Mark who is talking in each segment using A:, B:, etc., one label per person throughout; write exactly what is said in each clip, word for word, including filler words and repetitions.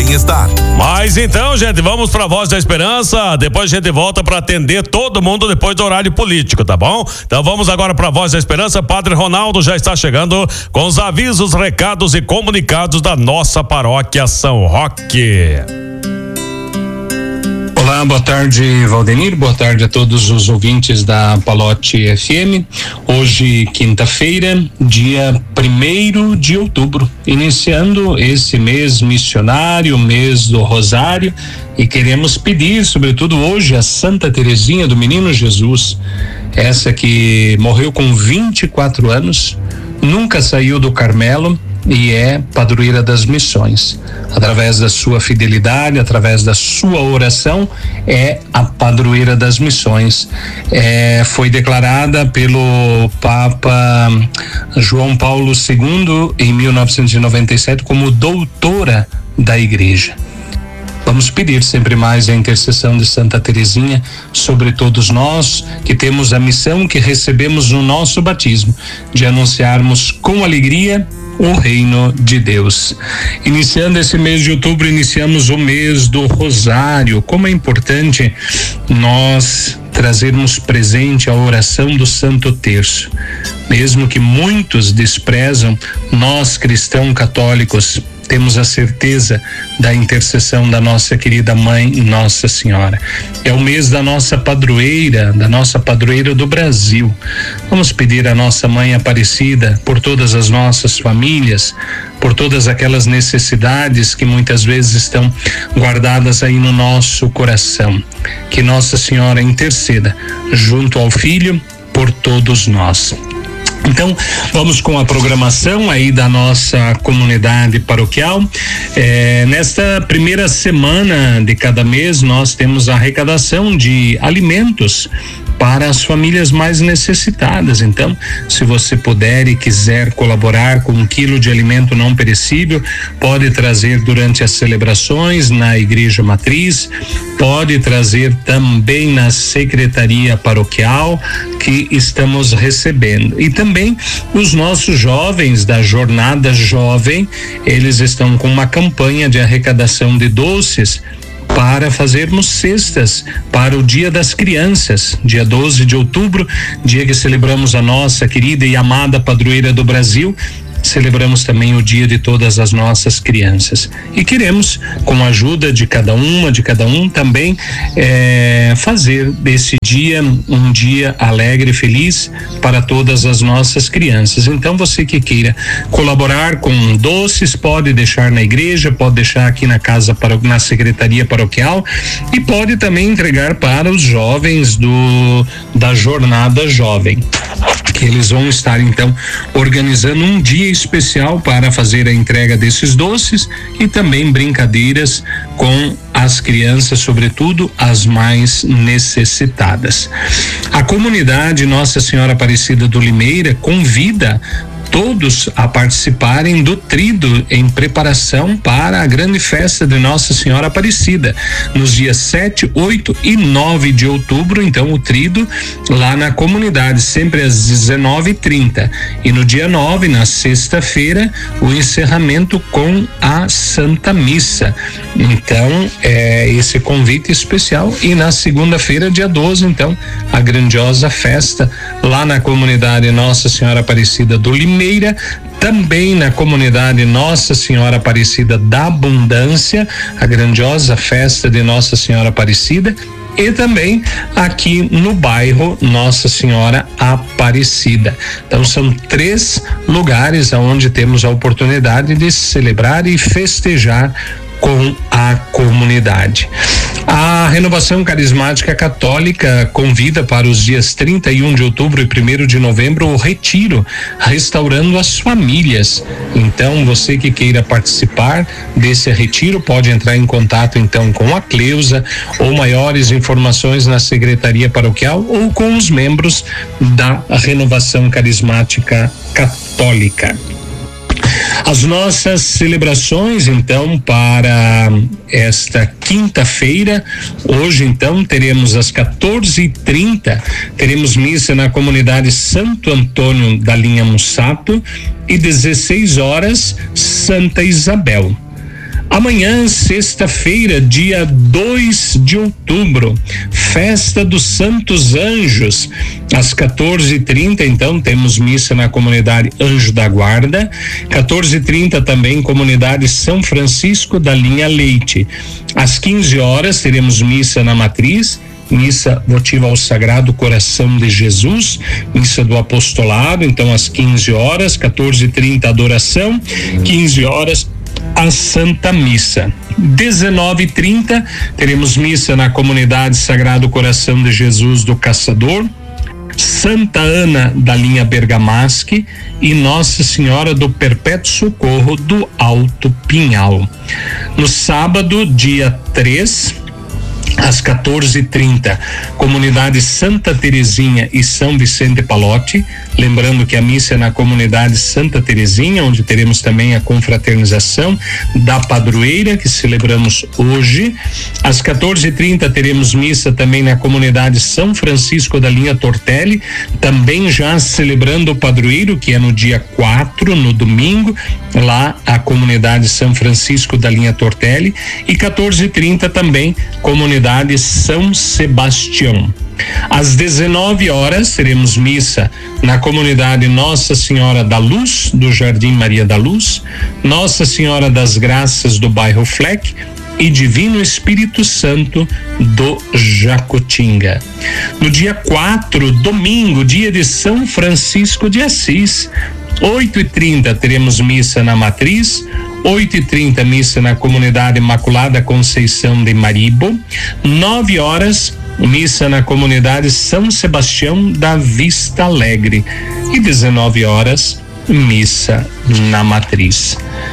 A: bem-estar.
B: Mas então, gente, vamos pra Voz da Esperança. Depois a gente volta pra atender todo mundo depois do horário político, tá bom? Então vamos agora pra Voz da Esperança. Padre Ronaldo já está chegando com os avisos, recados e comunicados da nossa paróquia São Roque.
C: Olá, boa tarde, Valdenir, boa tarde a todos os ouvintes da Palote F M. Hoje, quinta-feira, dia primeiro de outubro, iniciando esse mês missionário, mês do Rosário, e queremos pedir, sobretudo hoje, a Santa Teresinha do Menino Jesus, essa que morreu com vinte e quatro anos, nunca saiu do Carmelo, e é padroeira das missões. Através da sua fidelidade, através da sua oração, é a padroeira das missões. É, foi declarada pelo Papa João Paulo segundo em mil novecentos e noventa e sete como doutora da Igreja. Vamos pedir sempre mais a intercessão de Santa Teresinha sobre todos nós que temos a missão que recebemos no nosso batismo, de anunciarmos com alegria o reino de Deus. Iniciando esse mês de outubro, iniciamos o mês do Rosário. Como é importante nós trazermos presente a oração do Santo Terço. Mesmo que muitos desprezam, nós cristãos católicos temos a certeza da intercessão da nossa querida mãe Nossa Senhora. É o mês da nossa padroeira, da nossa padroeira do Brasil. Vamos pedir à nossa mãe Aparecida por todas as nossas famílias, por todas aquelas necessidades que muitas vezes estão guardadas aí no nosso coração. Que Nossa Senhora interceda junto ao Filho por todos nós. Então, vamos com a programação aí da nossa comunidade paroquial. É, nesta primeira semana de cada mês, nós temos a arrecadação de alimentos para as famílias mais necessitadas. Então, se você puder e quiser colaborar com um quilo de alimento não perecível, pode trazer durante as celebrações na Igreja Matriz, pode trazer também na Secretaria Paroquial que estamos recebendo. E também os nossos jovens da Jornada Jovem, eles estão com uma campanha de arrecadação de doces para fazermos cestas para o Dia das Crianças, dia doze de outubro, dia que celebramos a nossa querida e amada padroeira do Brasil. Celebramos também o dia de todas as nossas crianças e queremos, com a ajuda de cada uma, de cada um também, é, fazer desse dia um dia alegre e feliz para todas as nossas crianças. Então, você que queira colaborar com doces, pode deixar na igreja, pode deixar aqui na casa, na Secretaria Paroquial, e pode também entregar para os jovens do da Jornada Jovem, que eles vão estar então organizando um dia especial para fazer a entrega desses doces e também brincadeiras com as crianças, sobretudo as mais necessitadas. A comunidade Nossa Senhora Aparecida do Limeira convida todos a participarem do Tríduo em preparação para a grande festa de Nossa Senhora Aparecida, nos dias sete, oito e nove de outubro. Então, o Tríduo lá na comunidade, sempre às dezenove e trinta, e no dia nove, na sexta-feira, o encerramento com a Santa Missa. Então, é esse convite especial. E na segunda-feira, dia doze, então, a grandiosa festa lá na comunidade Nossa Senhora Aparecida do Limeira, também na comunidade Nossa Senhora Aparecida da Abundância, a grandiosa festa de Nossa Senhora Aparecida, e também aqui no bairro Nossa Senhora Aparecida. Então, são três lugares onde temos a oportunidade de celebrar e festejar com a comunidade. A Renovação Carismática Católica convida para os dias trinta e um de outubro e primeiro de novembro o retiro Restaurando as Famílias. Então, você que queira participar desse retiro pode entrar em contato então com a Cleusa, ou maiores informações na Secretaria Paroquial ou com os membros da Renovação Carismática Católica. As nossas celebrações, então, para esta quinta-feira, hoje, então, teremos às quatorze e trinta, teremos missa na comunidade Santo Antônio da Linha Mussato, e dezesseis horas, Santa Isabel. Amanhã, sexta-feira, dia dois de outubro, festa dos Santos Anjos. Às quatorze e trinta, então, temos missa na comunidade Anjo da Guarda. quatorze e trinta também, comunidade São Francisco da Linha Leite. Às quinze horas, teremos missa na Matriz, missa votiva ao Sagrado Coração de Jesus, missa do apostolado, então às quinze horas, quatorze e trinta adoração, quinze horas a Santa Missa. dezenove e trinta teremos missa na comunidade Sagrado Coração de Jesus do Caçador, Santa Ana da linha Bergamasque e Nossa Senhora do Perpétuo Socorro do Alto Pinhal. No sábado, dia três, às quatorze e trinta, comunidade Santa Terezinha e São Vicente Palotti. Lembrando que a missa é na comunidade Santa Terezinha, onde teremos também a confraternização da padroeira, que celebramos hoje. Às quatorze e trinta teremos missa também na comunidade São Francisco da Linha Tortelli, também já celebrando o padroeiro, que é no dia quatro, no domingo, lá a comunidade São Francisco da Linha Tortelli. E quatorze e trinta também comunidade São Sebastião. Às dezenove horas teremos missa na comunidade Nossa Senhora da Luz, do Jardim Maria da Luz, Nossa Senhora das Graças do bairro Fleck e Divino Espírito Santo do Jacutinga. No dia quatro, domingo, dia de São Francisco de Assis, oito e trinta teremos missa na Matriz, oito e trinta missa na comunidade Imaculada Conceição de Maribo, nove horas missa na comunidade São Sebastião da Vista Alegre e dezenove horas missa na Matriz.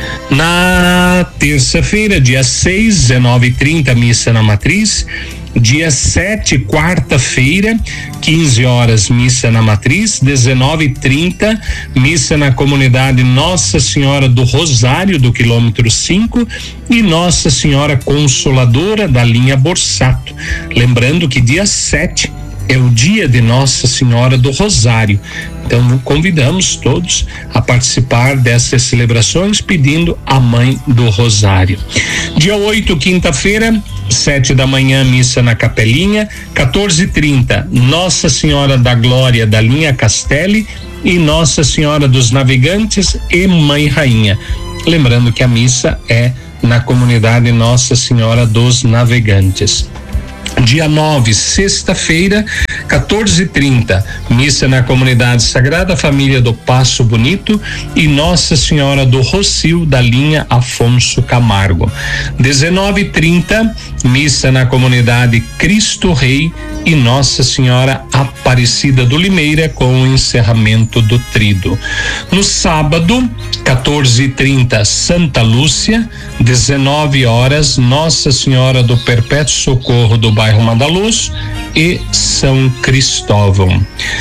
C: Na terça-feira, dia seis, dezenove e trinta missa na Matriz. Dia sete, quarta-feira, quinze horas, missa na Matriz, dezenove e trinta, missa na comunidade Nossa Senhora do Rosário, do quilômetro cinco, e Nossa Senhora Consoladora da linha Borsato. Lembrando que dia sete é o dia de Nossa Senhora do Rosário. Então convidamos todos a participar dessas celebrações pedindo a Mãe do Rosário. Dia oito, quinta-feira, sete da manhã, missa na Capelinha, quatorze e trinta, Nossa Senhora da Glória da linha Castelli e Nossa Senhora dos Navegantes e Mãe Rainha. Lembrando que a missa é na comunidade Nossa Senhora dos Navegantes. Dia nove, sexta-feira, quatorze e trinta, missa na comunidade Sagrada Família do Passo Bonito e Nossa Senhora do Rocio da linha Afonso Camargo. dezenove e trinta, missa na comunidade Cristo Rei e Nossa Senhora Aparecida do Limeira com o encerramento do trido. No sábado, quatorze e trinta, Santa Lúcia, dezenove horas, Nossa Senhora do Perpétuo Socorro do bairro Madaluz e São Cristóvão.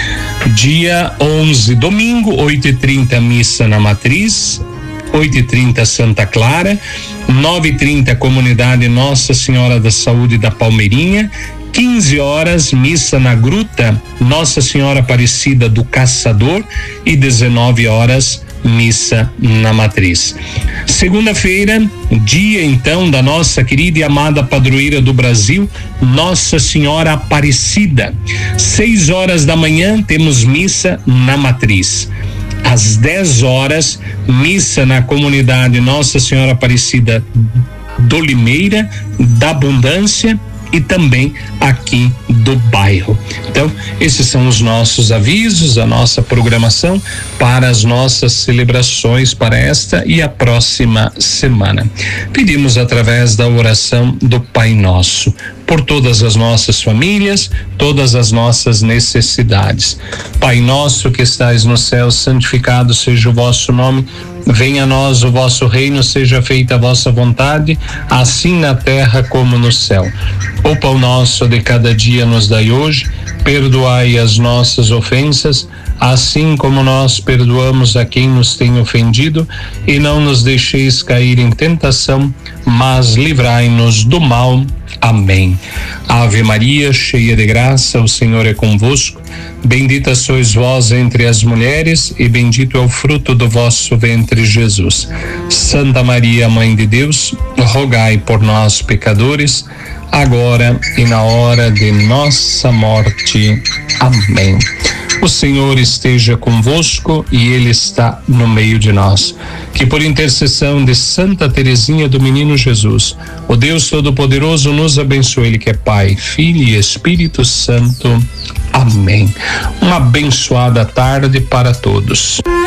C: Dia onze, domingo, oito e trinta, missa na Matriz, oito e trinta, Santa Clara, nove e trinta, comunidade Nossa Senhora da Saúde da Palmeirinha, quinze horas, missa na Gruta Nossa Senhora Aparecida do Caçador e dezenove horas, missa na Matriz. Segunda-feira, dia então da nossa querida e amada padroeira do Brasil, Nossa Senhora Aparecida. Seis horas da manhã temos missa na Matriz. Às dez horas, missa na comunidade Nossa Senhora Aparecida do Limeira, da Abundância e também aqui do bairro. Então, esses são os nossos avisos, a nossa programação para as nossas celebrações para esta e a próxima semana. Pedimos através da oração do Pai Nosso por todas as nossas famílias, todas as nossas necessidades. Pai nosso que estais no céu, santificado seja o vosso nome. Venha a nós o vosso reino, seja feita a vossa vontade, assim na terra como no céu. O pão nosso de cada dia nos dai hoje, perdoai as nossas ofensas, assim como nós perdoamos a quem nos tem ofendido, e não nos deixeis cair em tentação, mas livrai-nos do mal. Amém. Ave Maria, cheia de graça, o Senhor é convosco. Bendita sois vós entre as mulheres, e bendito é o fruto do vosso ventre, Jesus. Santa Maria, Mãe de Deus, rogai por nós, pecadores, agora e na hora de nossa morte. Amém. O Senhor esteja convosco e Ele está no meio de nós. Que por intercessão de Santa Teresinha do Menino Jesus, o Deus Todo-Poderoso nos abençoe, Ele que é Pai, Filho e Espírito Santo. Amém. Uma abençoada tarde para todos.